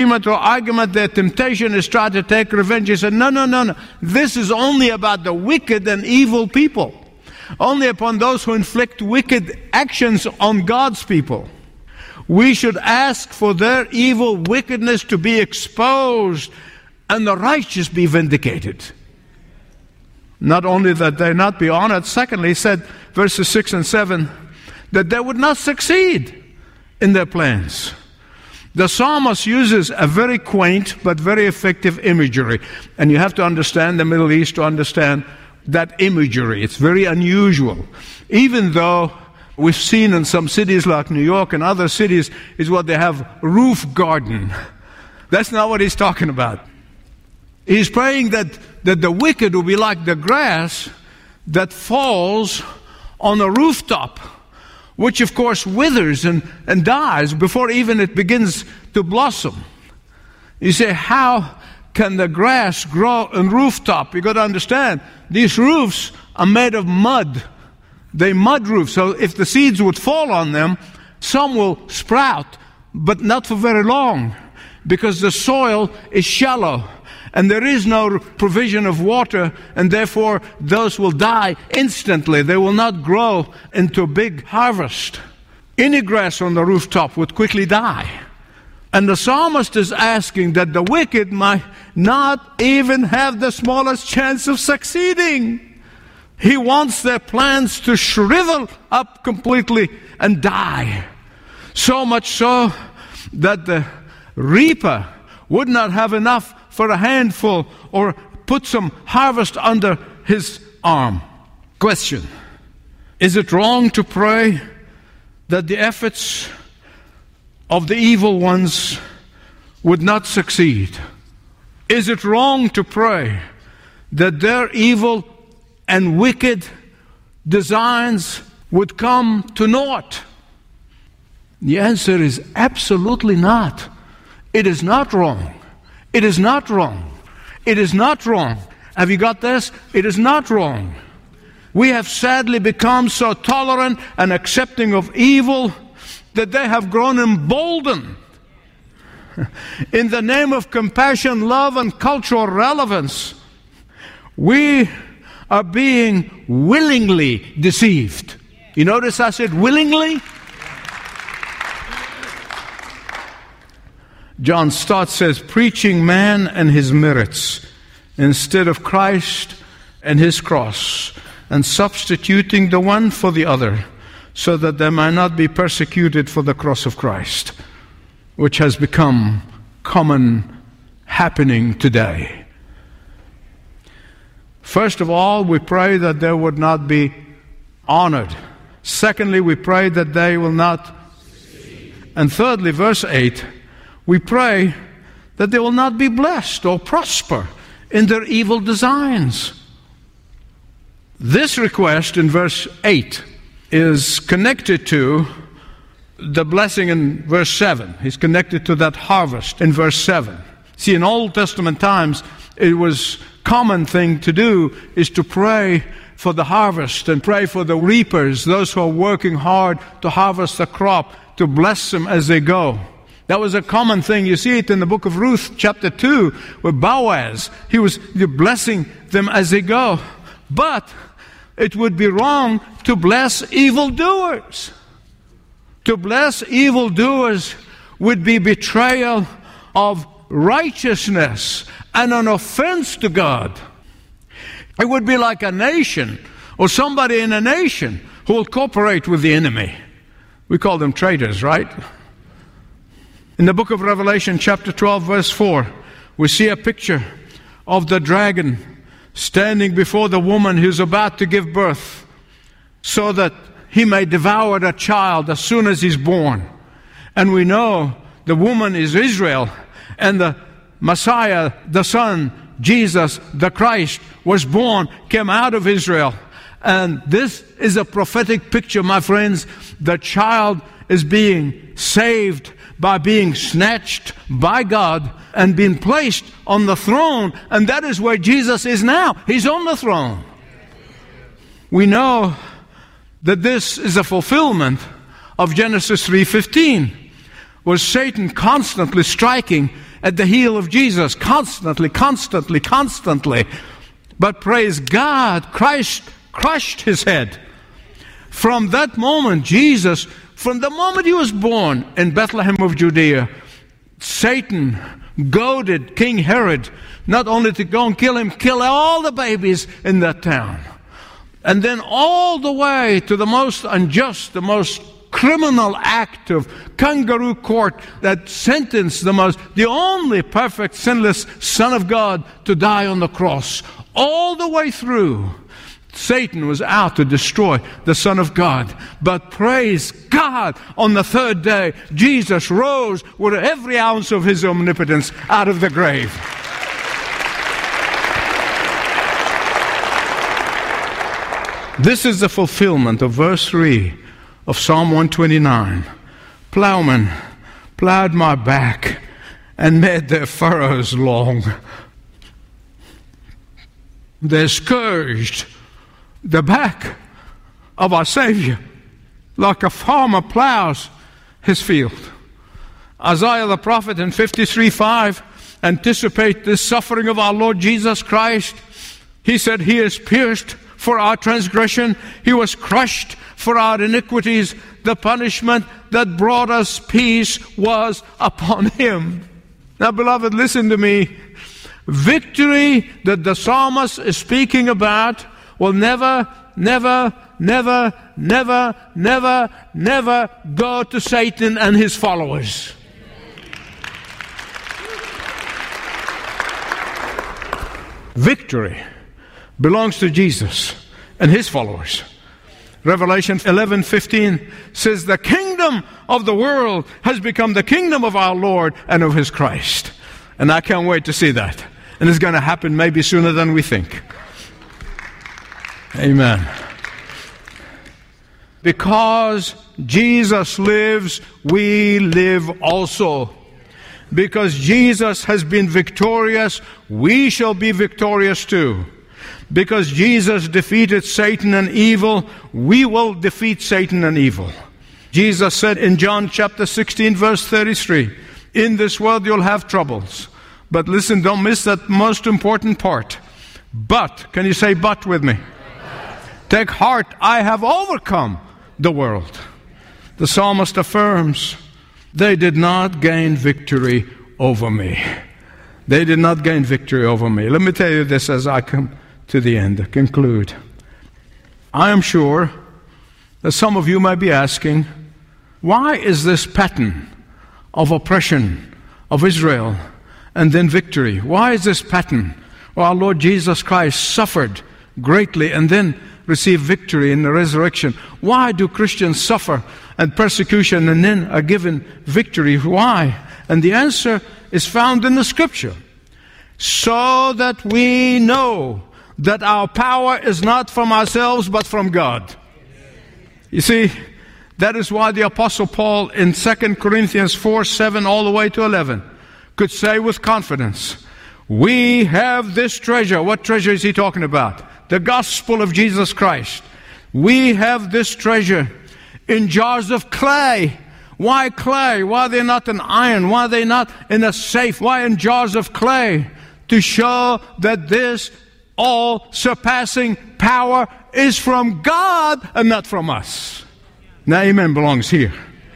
or argument, their temptation is try to take revenge. He said, no. This is only about the wicked and evil people. Only upon those who inflict wicked actions on God's people. We should ask for their evil wickedness to be exposed and the righteous be vindicated. Not only that they not be honored, secondly, he said, verses 6 and 7, that they would not succeed in their plans. The psalmist uses a very quaint but very effective imagery. And you have to understand the Middle East to understand that imagery. It's very unusual. Even though we've seen in some cities like New York and other cities is what they have roof garden. That's not what he's talking about. He's praying that the wicked will be like the grass that falls on a rooftop, which of course withers and dies before even it begins to blossom. You say, how can the grass grow on rooftop? You got to understand, these roofs are made of mud. They're mud roofs, so if the seeds would fall on them, some will sprout, but not for very long, because the soil is shallow. And there is no provision of water, and therefore those will die instantly. They will not grow into a big harvest. Any grass on the rooftop would quickly die. And the psalmist is asking that the wicked might not even have the smallest chance of succeeding. He wants their plans to shrivel up completely and die. So much so that the reaper would not have enough for a handful or put some harvest under his arm. Question: is it wrong to pray that the efforts of the evil ones would not succeed? Is it wrong to pray that their evil and wicked designs would come to naught? The answer is absolutely not. It is not wrong. It is not wrong. It is not wrong. Have you got this? It is not wrong. We have sadly become so tolerant and accepting of evil that they have grown emboldened. In the name of compassion, love, and cultural relevance, we are being willingly deceived. You notice I said willingly? John Stott says, preaching man and his merits instead of Christ and his cross, and substituting the one for the other, so that they might not be persecuted for the cross of Christ, which has become common happening today. First of all, we pray that they would not be honored. Secondly, we pray that they will not. And thirdly, verse 8, we pray that they will not be blessed or prosper in their evil designs. This request in verse 8 is connected to the blessing in verse 7. It's connected to that harvest in verse 7. See, in Old Testament times, it was a common thing to do is to pray for the harvest and pray for the reapers, those who are working hard to harvest the crop, to bless them as they go. That was a common thing. You see it in the book of Ruth, chapter 2, where Boaz, he was blessing them as they go. But it would be wrong to bless evildoers. To bless evildoers would be betrayal of righteousness and an offense to God. It would be like a nation or somebody in a nation who will cooperate with the enemy. We call them traitors, right? In the book of Revelation, chapter 12, verse 4, we see a picture of the dragon standing before the woman who's about to give birth, so that he may devour the child as soon as he's born. And we know the woman is Israel, and the Messiah, the Son, Jesus, the Christ, was born, came out of Israel. And this is a prophetic picture, my friends. The child is being saved by being snatched by God and being placed on the throne. And that is where Jesus is now. He's on the throne. We know that this is a fulfillment of Genesis 3:15, where Satan constantly striking at the heel of Jesus constantly. But praise God, Christ crushed his head. From that moment, Jesus, from the moment he was born in Bethlehem of Judea, Satan goaded King Herod not only to go and kill him, kill all the babies in that town. And then all the way to the most unjust, the most criminal act of kangaroo court that sentenced the only perfect, sinless Son of God to die on the cross. All the way through, Satan was out to destroy the Son of God. But praise God, on the third day, Jesus rose with every ounce of his omnipotence out of the grave. This is the fulfillment of verse 3 of Psalm 129. Plowmen plowed my back and made their furrows long. They scourged the back of our Savior like a farmer plows his field. Isaiah the prophet in 53:5 anticipate this suffering of our Lord Jesus Christ. He said, He is pierced for our transgression, He was crushed for our iniquities. The punishment that brought us peace was upon Him. Now, beloved, listen to me. Victory that the psalmist is speaking about will never go to Satan and his followers. Victory belongs to Jesus and his followers. Revelation 11:15 says, the kingdom of the world has become the kingdom of our Lord and of his Christ. And I can't wait to see that. And it's going to happen maybe sooner than we think. Amen. Because Jesus lives, we live also. Because Jesus has been victorious, we shall be victorious too. Because Jesus defeated Satan and evil, we will defeat Satan and evil. Jesus said in John chapter 16, verse 33, in this world you'll have troubles. But listen, don't miss that most important part. But, can you say but with me? Take heart, I have overcome the world. The psalmist affirms, they did not gain victory over me. They did not gain victory over me. Let me tell you this as I come to the end, to conclude. I am sure that some of you might be asking, why is this pattern of oppression of Israel and then victory? Why is this pattern? Well, our Lord Jesus Christ suffered greatly and then received victory in the resurrection. Why do Christians suffer and persecution and then are given victory? Why? And the answer is found in the Scripture. So that we know that our power is not from ourselves but from God. You see, that is why the Apostle Paul in 2 Corinthians 4:7 all the way to 11 could say with confidence, we have this treasure. What treasure is he talking about? The gospel of Jesus Christ. We have this treasure in jars of clay. Why clay? Why are they not in iron? Why are they not in a safe? Why in jars of clay? To show that this all-surpassing power is from God and not from us. Now, amen belongs here.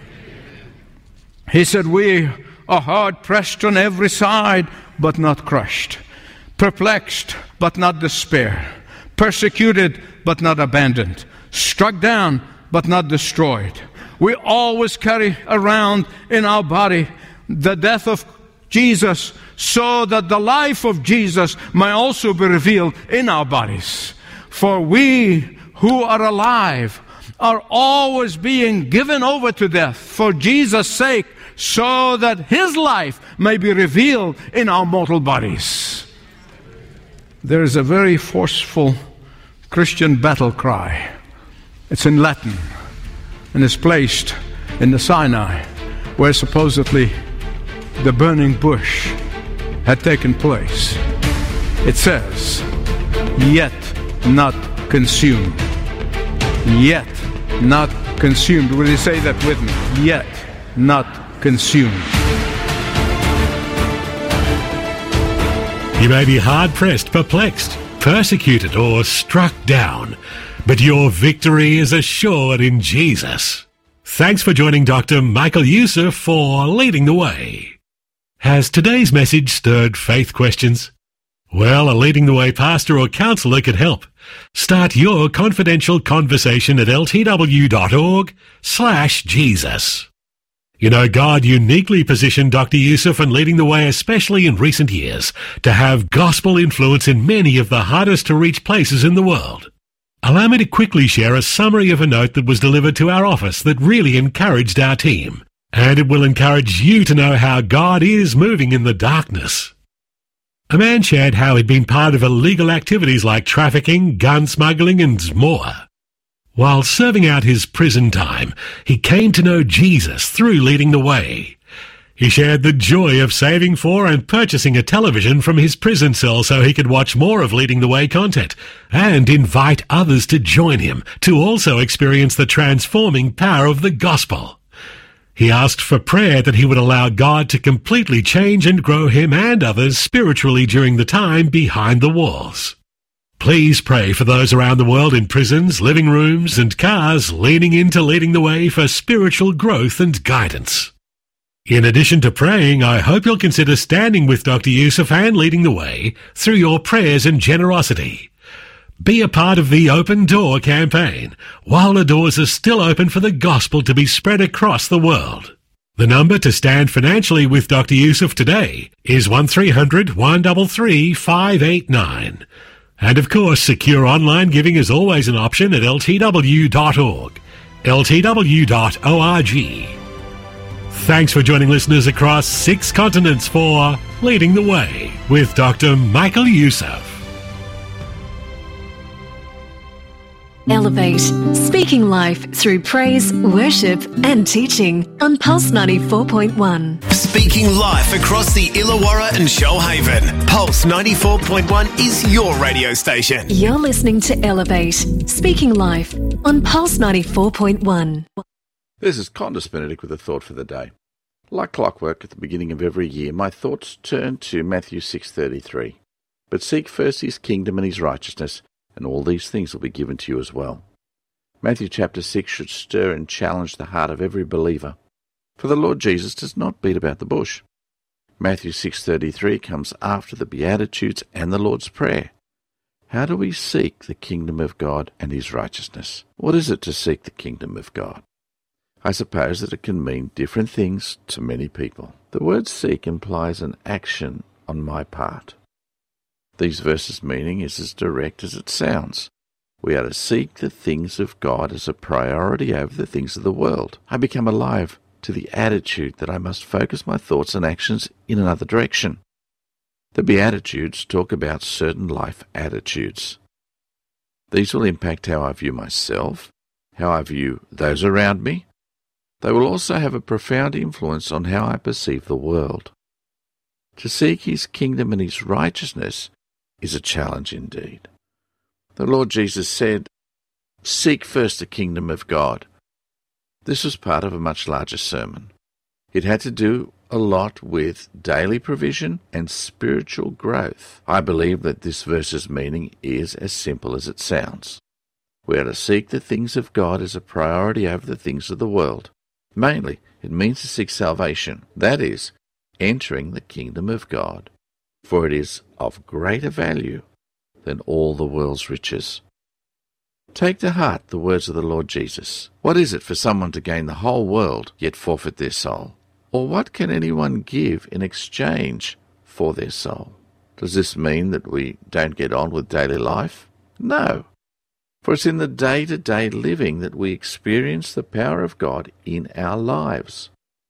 He said, we are hard pressed on every side, but not crushed. Perplexed, but not despair. Persecuted, but not abandoned. Struck down, but not destroyed. We always carry around in our body the death of Jesus, so that the life of Jesus may also be revealed in our bodies. For we who are alive are always being given over to death for Jesus' sake, so that His life may be revealed in our mortal bodies. There is a very forceful Christian battle cry. It's in Latin, and it's placed in the Sinai, where supposedly the burning bush had taken place. It says, yet not consumed. Yet not consumed. Will you say that with me? Yet not consumed. You may be hard-pressed, perplexed, persecuted, or struck down, but your victory is assured in Jesus. Thanks for joining Dr. Michael Youssef for Leading the Way. Has today's message stirred faith questions? Well, a Leading the Way pastor or counsellor could help. Start your confidential conversation at ltw.org/Jesus. You know, God uniquely positioned Dr. Youssef and Leading the Way, especially in recent years, to have gospel influence in many of the hardest-to-reach places in the world. Allow me to quickly share a summary of a note that was delivered to our office that really encouraged our team. And it will encourage you to know how God is moving in the darkness. A man shared how he'd been part of illegal activities like trafficking, gun smuggling, and more. While serving out his prison time, he came to know Jesus through Leading the Way. He shared the joy of saving for and purchasing a television from his prison cell so he could watch more of Leading the Way content and invite others to join him to also experience the transforming power of the gospel. He asked for prayer that he would allow God to completely change and grow him and others spiritually during the time behind the walls. Please pray for those around the world in prisons, living rooms, and cars leaning into Leading the Way for spiritual growth and guidance. In addition to praying, I hope you'll consider standing with Dr. Youssef and Leading the Way through your prayers and generosity. Be a part of the Open Door campaign while the doors are still open for the gospel to be spread across the world. The number to stand financially with Dr. Youssef today is 1300-133-589. And of course, secure online giving is always an option at ltw.org, ltw.org. Thanks for joining listeners across 6 continents for Leading the Way with Dr. Michael Youssef. Elevate, speaking life through praise, worship and teaching on Pulse 94.1. Speaking life across the Illawarra and Shoalhaven. Pulse 94.1 is your radio station. You're listening to Elevate, speaking life on Pulse 94.1. This is Condis Benedict with a thought for the day. Like clockwork at the beginning of every year, my thoughts turn to Matthew 6:33. But seek first his kingdom and his righteousness, and all these things will be given to you as well. Matthew chapter 6 should stir and challenge the heart of every believer, for the Lord Jesus does not beat about the bush. Matthew 6:33 comes after the Beatitudes and the Lord's Prayer. How do we seek the kingdom of God and his righteousness? What is it to seek the kingdom of God? I suppose that it can mean different things to many people. The word seek implies an action on my part. These verses' meaning is as direct as it sounds. We are to seek the things of God as a priority over the things of the world. I become alive to the attitude that I must focus my thoughts and actions in another direction. The Beatitudes talk about certain life attitudes. These will impact how I view myself, how I view those around me. They will also have a profound influence on how I perceive the world. To seek his kingdom and his righteousness is a challenge indeed. The Lord Jesus said, "Seek first the kingdom of God." This was part of a much larger sermon. It had to do a lot with daily provision and spiritual growth. I believe that this verse's meaning is as simple as it sounds. We are to seek the things of God as a priority over the things of the world. Mainly, it means to seek salvation, that is, entering the kingdom of God, for it is of greater value than all the world's riches. Take to heart the words of the Lord Jesus. What is it for someone to gain the whole world, yet forfeit their soul? Or what can anyone give in exchange for their soul? Does this mean that we don't get on with daily life? No. For it's in the day-to-day living that we experience the power of God in our lives.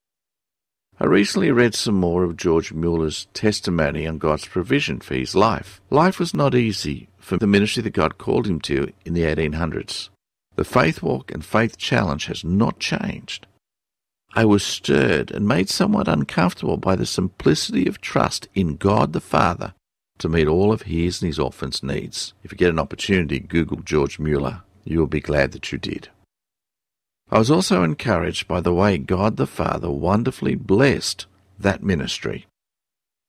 I recently read some more of George Mueller's testimony on God's provision for his life. Life was not easy for the ministry that God called him to in the 1800s. The faith walk and faith challenge has not changed. I was stirred and made somewhat uncomfortable by the simplicity of trust in God the Father to meet all of his and his orphans' needs. If you get an opportunity, Google George Mueller. You will be glad that you did. I was also encouraged by the way God the Father wonderfully blessed that ministry.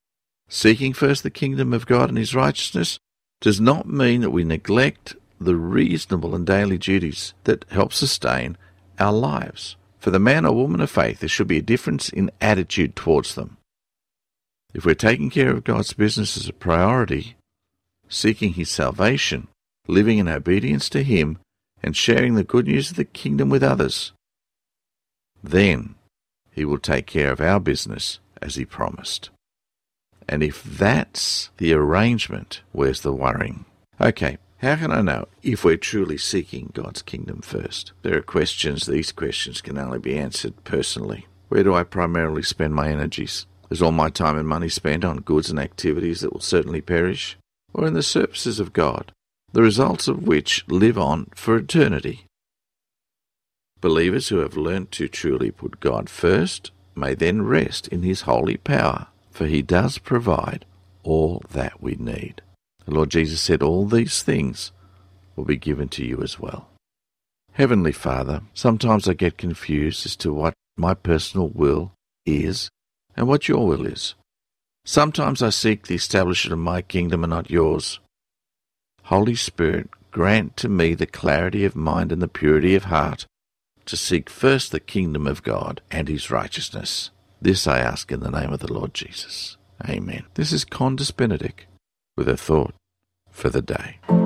Seeking first the kingdom of God and his righteousness does not mean that we neglect the reasonable and daily duties that help sustain our lives. For the man or woman of faith, there should be a difference in attitude towards them. If we're taking care of God's business as a priority, seeking his salvation, living in obedience to him, and sharing the good news of the kingdom with others, then he will take care of our business as he promised. And if that's the arrangement, where's the worrying? Okay, how can I know if we're truly seeking God's kingdom first? There are questions. These questions can only be answered personally. Where do I primarily spend my energies? Is all my time and money spent on goods and activities that will certainly perish? Or in the services of God, the results of which live on for eternity? Believers who have learnt to truly put God first may then rest in his holy power, for he does provide all that we need. The Lord Jesus said all these things will be given to you as well. Heavenly Father, sometimes I get confused as to what my personal will is and what your will is. Sometimes I seek the establishment of my kingdom and not yours. Holy Spirit, grant to me the clarity of mind and the purity of heart to seek first the kingdom of God and his righteousness. This I ask in the name of the Lord Jesus. Amen. This is Condis Benedict with a thought for the day.